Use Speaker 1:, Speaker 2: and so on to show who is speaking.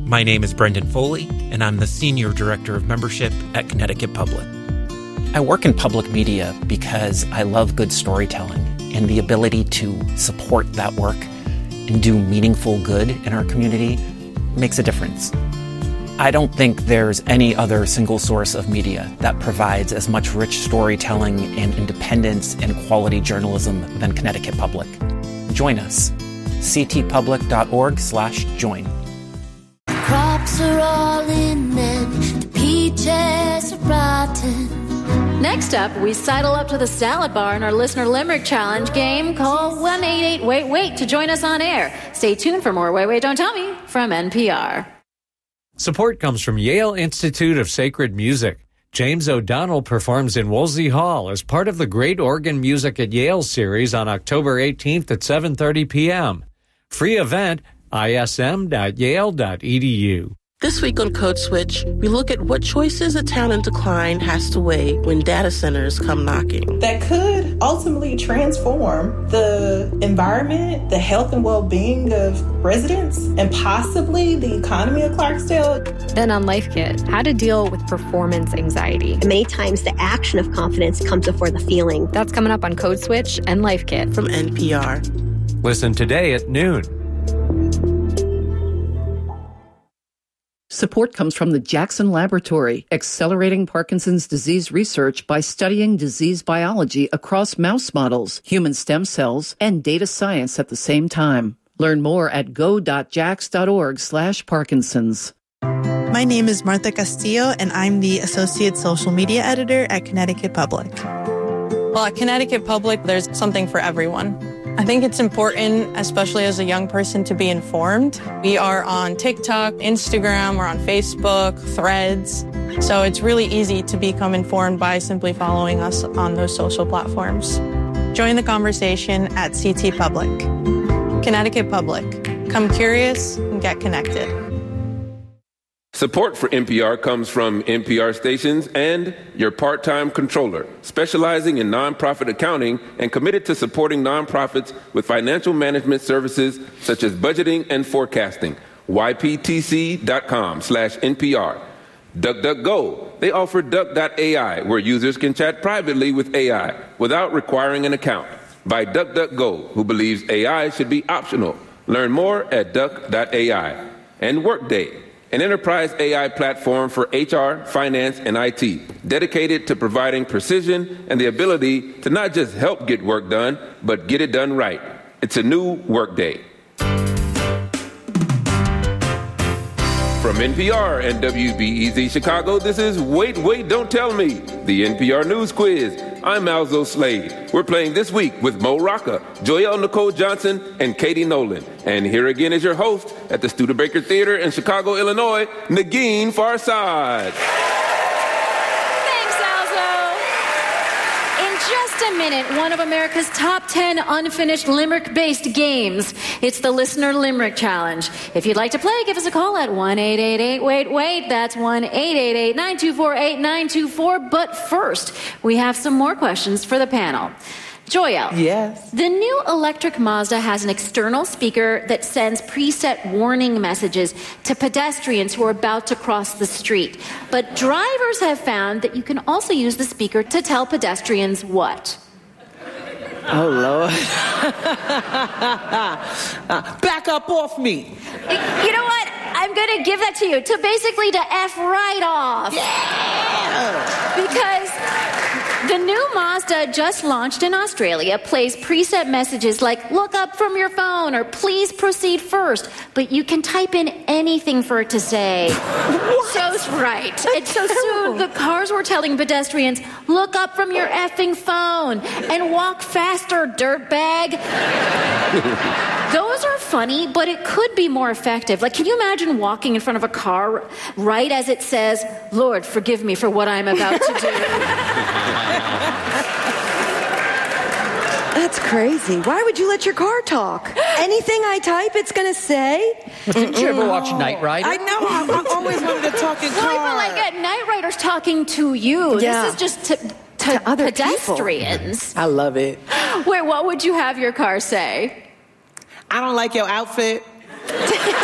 Speaker 1: My name is Brendan Foley, and I'm the Senior Director of Membership at Connecticut Public.
Speaker 2: I work in public media because I love good storytelling, and the ability to support that work and do meaningful good in our community makes a difference. I don't think there's any other single source of media that provides as much rich storytelling and independence and quality journalism than Connecticut Public. Join us. ctpublic.org/join.
Speaker 3: Crops are all in and the peaches are rotten.
Speaker 4: Next up, we sidle up to the salad bar in our Listener Limerick Challenge game. Call 1-88-WAIT-WAIT to join us on air. Stay tuned for more Wait, Wait, Don't Tell Me from NPR.
Speaker 5: Support comes from Yale Institute of Sacred Music. James O'Donnell performs in Wolsey Hall as part of the Great Organ Music at Yale series on October 18th at 7:30 p.m. Free event, ism.yale.edu.
Speaker 6: This week on Code Switch, we look at what choices a town in decline has to weigh when data centers come knocking.
Speaker 7: That could ultimately transform the environment, the health and well-being of residents, and possibly the economy of Clarksdale.
Speaker 8: Then on Life Kit, how to deal with performance anxiety.
Speaker 9: Many times the action of confidence comes before the feeling.
Speaker 8: That's coming up on Code Switch and Life Kit
Speaker 6: from NPR.
Speaker 5: Listen today at noon.
Speaker 10: Support comes from the Jackson Laboratory, accelerating Parkinson's disease research by studying disease biology across mouse models, human stem cells, and data science at the same time. Learn more at go.jax.org/Parkinson's.
Speaker 11: My name is Martha Castillo, and I'm the Associate Social Media Editor at Connecticut Public.
Speaker 12: Well, at Connecticut Public, there's something for everyone. I think it's important, especially as a young person, to be informed. We are on TikTok, Instagram, we're on Facebook, Threads. So it's really easy to become informed by simply following us on those social platforms. Join the conversation at CT Public. Connecticut Public. Come curious and get connected.
Speaker 13: Support for NPR comes from NPR stations and your part-time controller, specializing in nonprofit accounting and committed to supporting nonprofits with financial management services such as budgeting and forecasting. yptc.com/NPR. DuckDuckGo. They offer Duck.ai, where users can chat privately with AI without requiring an account. By DuckDuckGo, who believes AI should be optional. Learn more at Duck.ai. And Workday, an enterprise AI platform for HR, finance, and IT, dedicated to providing precision and the ability to not just help get work done, but get it done right. It's a new Workday. From NPR and WBEZ Chicago, this is Wait, Wait, Don't Tell Me, the NPR News Quiz. I'm Malzo Slade. We're playing this week with Mo Rocca, Joyelle Nicole Johnson, and Katie Nolan. And here again is your host at the Studebaker Theater in Chicago, Illinois, Negin Farsad.
Speaker 4: Thanks, Alzo. In just a minute, one of America's top 10 unfinished limerick-based games. It's the Listener Limerick Challenge. If you'd like to play, give us a call at 1-888-WAIT-WAIT. That's 1-888-924-8924. But first, we have some more questions for the panel. Joyelle.
Speaker 7: Yes.
Speaker 4: The new electric Mazda has an external speaker that sends preset warning messages to pedestrians who are about to cross the street. But drivers have found that you can also use the speaker to tell pedestrians what?
Speaker 14: Oh, Lord. Back up off me.
Speaker 4: You know what? I'm going to give that to you. To basically to F right off.
Speaker 14: Yeah.
Speaker 4: Because the new Mazda just launched in Australia plays preset messages like look up from your phone or please proceed first. But you can type in anything for it to say.
Speaker 14: What?
Speaker 4: So's right. And so soon the cars were telling pedestrians, look up from your effing phone and walk faster, dirtbag. Those are funny, but it could be more effective. Like, can you imagine walking in front of a car right as it says, Lord, forgive me for what I'm about to do?
Speaker 15: That's crazy. Why would you let your car talk? Anything I type, it's going to say?
Speaker 14: Didn't you ever watch Knight Rider?
Speaker 11: I know. I always wanted to talk in car.
Speaker 4: Well, but like Knight Rider's talking to you.
Speaker 15: Yeah.
Speaker 4: This is just to other pedestrians.
Speaker 14: I love it.
Speaker 4: Wait, what would you have your car say?
Speaker 14: I don't like your outfit.